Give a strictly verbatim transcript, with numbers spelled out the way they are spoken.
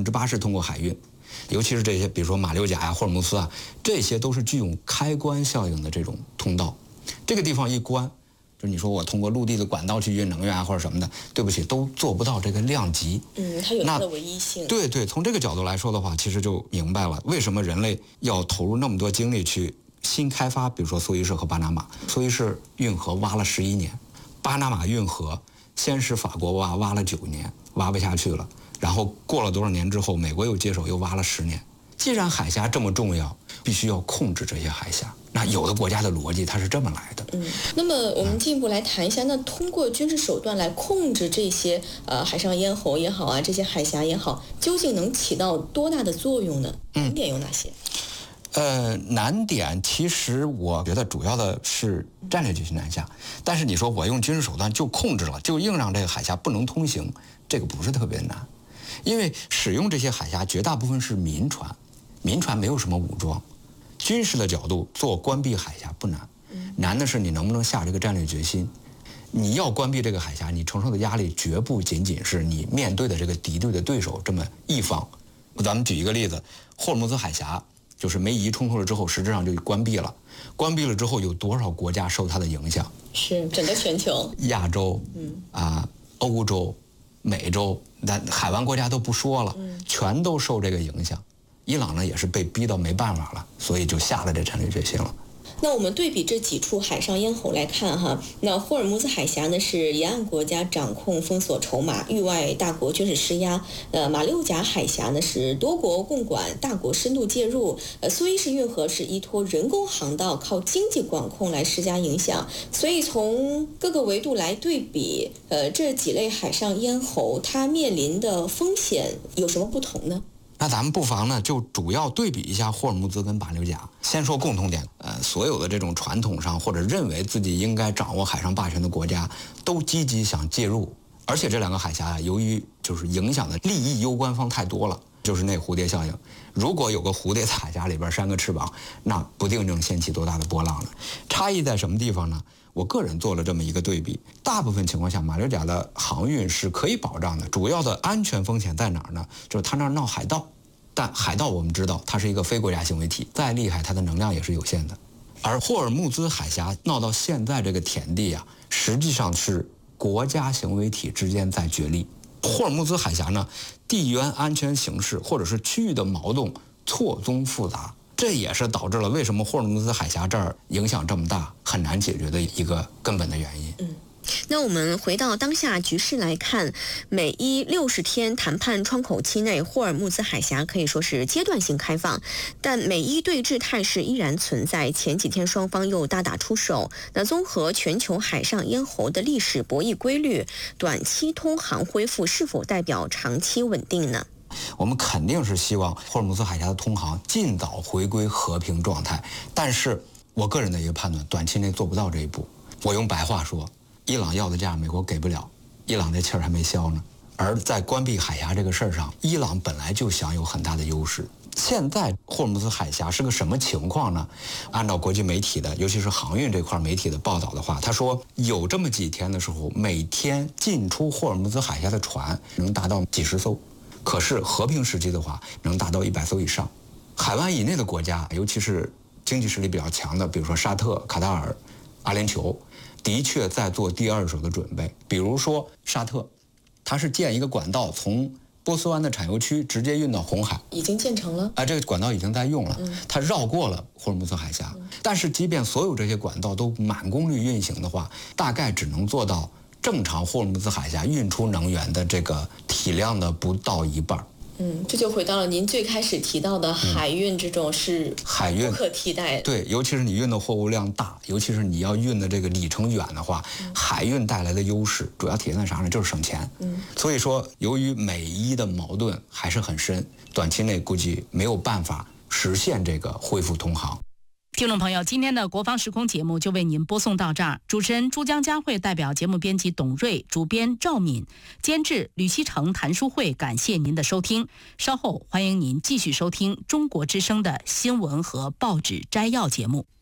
之八十通过海运，尤其是这些，比如说马六甲呀、霍尔木兹啊，这些都是具有开关效应的这种通道。这个地方一关，就是你说我通过陆地的管道去运能源啊或者什么的，对不起，都做不到这个量级。 嗯，它有它的唯一性。 对对，从这个角度来说的话，其实就明白了为什么人类要投入那么多精力去新开发，比如说苏伊士和巴拿马。苏伊士运河挖了十一年，巴拿马运河先是法国挖，挖了九年，挖不下去了。然后过了多少年之后，美国又接手又挖了十年。既然海峡这么重要，必须要控制这些海峡。那有的国家的逻辑它是这么来的。 嗯，那么我们进一步来谈一下，那通过军事手段来控制这些呃海上咽喉也好啊，这些海峡也好，究竟能起到多大的作用呢？难点有哪些？ 呃，难点其实我觉得主要的是战略决心难下，但是你说我用军事手段就控制了，就硬让这个海峡不能通行，这个不是特别难，因为使用这些海峡绝大部分是民船，民船没有什么武装，军事的角度做关闭海峡不难，难的是你能不能下这个战略决心。你要关闭这个海峡，你承受的压力绝不仅仅是你面对的这个敌对的对手这么一方。咱们举一个例子，霍尔木兹海峡。就是梅伊冲突了之后，实质上就关闭了。关闭了之后，有多少国家受它的影响？ 是整个全球， 亚洲，嗯啊，欧洲、美洲，那海湾国家都不说了，嗯，全都受这个影响。伊朗呢，也是被逼到没办法了，所以就下了这战略决心了。 那我们对比这几处海上咽喉来看哈，那霍尔木兹海峡呢是沿岸国家掌控封锁筹码，域外大国军事施压；呃，马六甲海峡呢是多国共管，大国深度介入；呃，苏伊士运河是依托人工航道，靠经济管控来施加影响。所以从各个维度来对比，呃，这几类海上咽喉它面临的风险有什么不同呢？ 那咱们不妨呢，就主要对比一下霍尔木兹跟马六甲。先说共同点，呃，所有的这种传统上或者认为自己应该掌握海上霸权的国家，都积极想介入。而且这两个海峡啊，由于就是影响的利益攸关方太多了，就是那蝴蝶效应。如果有个蝴蝶在海峡里边扇个翅膀，那不定能掀起多大的波浪了。差异在什么地方呢？我个人做了这么一个对比，大部分情况下，马六甲的航运是可以保障的。主要的安全风险在哪儿呢？就是它那儿闹海盗，但海盗我们知道它是一个非国家行为体，再厉害它的能量也是有限的。而霍尔木兹海峡闹到现在这个田地啊，实际上是国家行为体之间在角力。霍尔木兹海峡呢，地缘安全形势或者是区域的矛盾错综复杂。这也是导致了为什么霍尔木兹海峡这儿影响这么大、很难解决的一个根本的原因。 嗯，那我们回到当下局势来看，美伊六十天谈判窗口期内，霍尔木兹海峡可以说是阶段性开放，但美伊对峙态势依然存在。前几天双方又大打出手。那综合全球海上咽喉的历史博弈规律，短期通航恢复是否代表长期稳定呢？ 我们肯定是希望霍尔木兹海峡的通航尽早回归和平状态，但是我个人的一个判断，短期内做不到这一步。我用白话说，伊朗要的价美国给不了，伊朗这气儿还没消呢。而在关闭海峡这个事儿上，伊朗本来就享有很大的优势。现在霍尔木兹海峡是个什么情况呢？按照国际媒体的，尤其是航运这块媒体的报道的话，他说有这么几天的时候，每天进出霍尔木兹海峡的船能达到几十艘。可是和平时期的话，能达到一百艘以上。海湾以内的国家，尤其是经济实力比较强的，比如说沙特、卡塔尔、阿联酋，的确在做第二手的准备。比如说沙特，它是建一个管道，从波斯湾的产油区直接运到红海， 已经建成了。 啊，这个管道已经在用了，它绕过了霍尔木兹海峡。但是，即便所有这些管道都满功率运行的话，大概只能做到正常霍尔木兹海峡运出能源的这个体量的不到一半。 嗯，这就回到了您最开始提到的海运这种是海运不可替代的。 对，尤其是你运的货物量大，尤其是你要运的这个里程远的话，嗯、海运带来的优势主要体现在啥呢？就是省钱。嗯，所以说，由于美伊的矛盾还是很深，短期内估计没有办法实现这个恢复通航。 听众朋友，今天的国防时空节目就为您播送到这儿。主持人朱江佳慧代表节目编辑董瑞，主编赵敏，监制吕希成、谭淑慧，感谢您的收听。稍后欢迎您继续收听中国之声的新闻和报纸摘要节目。